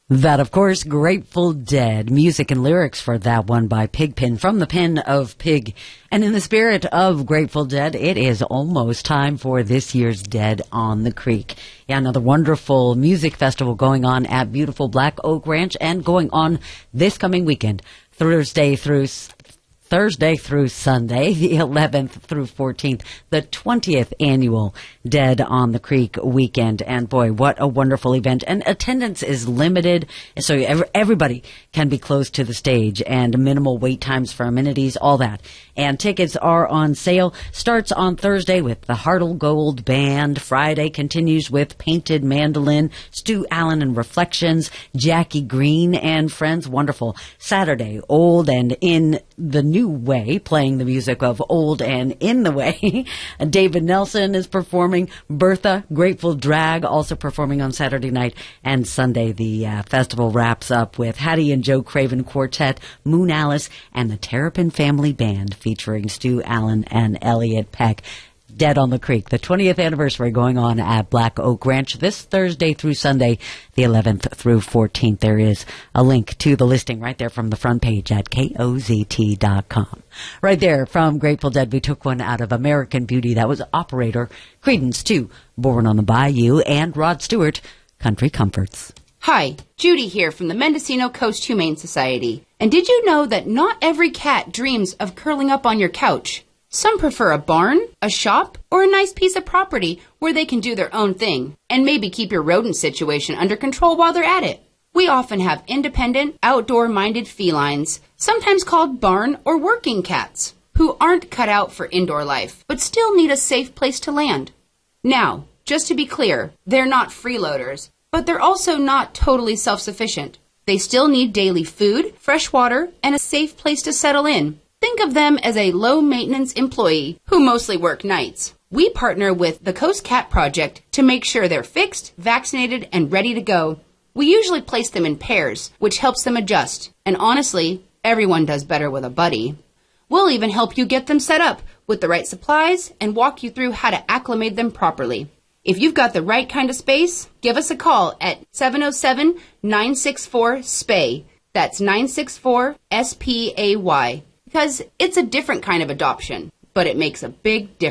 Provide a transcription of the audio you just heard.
That, of course, Grateful Dead. Music and lyrics for that one by Pigpen, from the pen of Pig. And in the spirit of Grateful Dead, it is almost time for this year's Dead on the Creek. Yeah, another wonderful music festival going on at beautiful Black Oak Ranch and going on this coming weekend, Thursday through Sunday, the 11th through 14th, the 20th annual Dead on the Creek weekend. And boy, what a wonderful event. And attendance is limited, so everybody can be close to the stage, and minimal wait times for amenities, all that. And tickets are on sale. Starts on Thursday with the Hartle Gold Band. Friday continues with Painted Mandolin, Stu Allen and Reflections, Jackie Green and Friends. Wonderful. Saturday, Old and In the New Way, playing the music of Old and In the Way. David Nelson is performing. Bertha, Grateful Drag, also performing on Saturday night. And Sunday, the festival wraps up with Hattie and Joe Craven Quartet, Moon Alice, and the Terrapin Family Band, featuring Stu Allen and Elliot Peck. Dead on the Creek, the 20th anniversary going on at Black Oak Ranch this Thursday through Sunday, the 11th through 14th. There is a link to the listing right there from the front page at KOZT.com. Right there from Grateful Dead, we took one out of American Beauty. That was Operator, Credence to Born on the Bayou, and Rod Stewart, Country Comforts. Hi, Judy here from the Mendocino Coast Humane Society. And did you know that not every cat dreams of curling up on your couch? Some prefer a barn, a shop, or a nice piece of property where they can do their own thing and maybe keep your rodent situation under control while they're at it. We often have independent, outdoor-minded felines, sometimes called barn or working cats, who aren't cut out for indoor life, but still need a safe place to land. Now, just to be clear, they're not freeloaders, but they're also not totally self-sufficient. They still need daily food, fresh water, and a safe place to settle in. Think of them as a low-maintenance employee who mostly work nights. We partner with the Coast Cat Project to make sure they're fixed, vaccinated, and ready to go. We usually place them in pairs, which helps them adjust. And honestly, everyone does better with a buddy. We'll even help you get them set up with the right supplies and walk you through how to acclimate them properly. If you've got the right kind of space, give us a call at 707-964-SPAY. That's 964-SPAY. Because it's a different kind of adoption, but it makes a big difference.